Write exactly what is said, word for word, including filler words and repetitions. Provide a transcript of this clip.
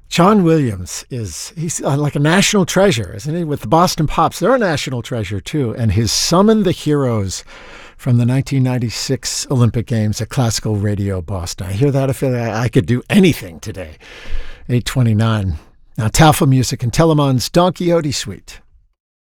John Williams is, he's uh, like a national treasure, isn't he? With the Boston Pops, they're a national treasure too. And his Summon the Heroes from the nineteen ninety-six Olympic Games at Classical Radio Boston. I hear that, I feel like I could do anything today. eight twenty-nine. Now, Tafel Music and Telemon's Don Quixote Suite.